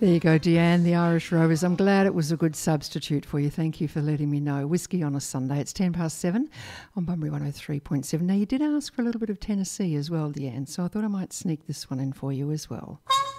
There you go, Deanne, the Irish Rovers. I'm glad it was a good substitute for you. Thank you for letting me know. Whiskey on a Sunday. It's 7:10 on Bunbury 103.7. Now, you did ask for a little bit of Tennessee as well, Deanne, so I thought I might sneak this one in for you as well.